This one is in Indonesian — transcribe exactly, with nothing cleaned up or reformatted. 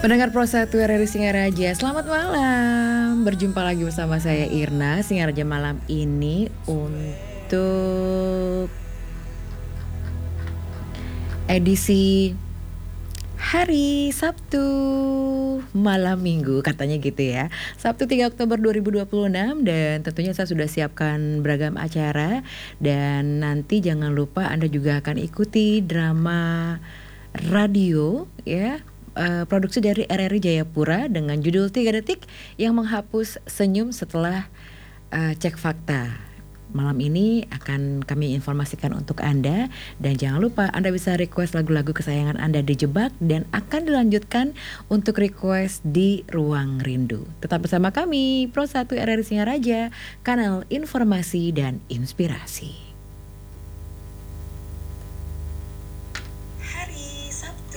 Pendengar Pro satu R R I Singaraja, selamat malam. Berjumpa lagi bersama saya Irna, Singaraja malam ini untuk edisi hari Sabtu malam Minggu, katanya gitu ya. Sabtu tiga Oktober dua ribu dua puluh enam, dan tentunya saya sudah siapkan beragam acara. Dan nanti jangan lupa Anda juga akan ikuti drama radio ya, uh, produksi dari R R I Jayapura dengan judul tiga detik yang menghapus senyum setelah uh, cek fakta. Malam ini akan kami informasikan untuk Anda, dan jangan lupa Anda bisa request lagu-lagu kesayangan Anda di Jebak dan akan dilanjutkan untuk request di Ruang Rindu. Tetap bersama kami Pro satu R R I Singaraja, kanal informasi dan inspirasi.